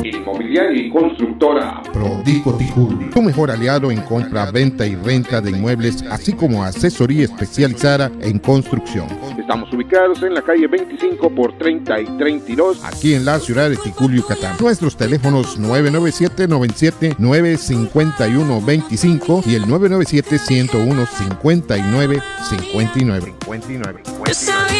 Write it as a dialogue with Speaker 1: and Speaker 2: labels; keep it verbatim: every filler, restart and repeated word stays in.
Speaker 1: Inmobiliaria y constructora
Speaker 2: Prodico Ticul, tu mejor aliado en compra, venta y renta de inmuebles, así como asesoría especializada en construcción.
Speaker 1: Estamos ubicados en la calle veinticinco por treinta y treinta y dos,
Speaker 2: aquí en la ciudad de Ticul, Yucatán. Nuestros teléfonos nueve nueve siete, nueve siete nueve, cinco uno dos cinco y el nueve nueve siete, uno cero uno, cinco nueve cinco nueve.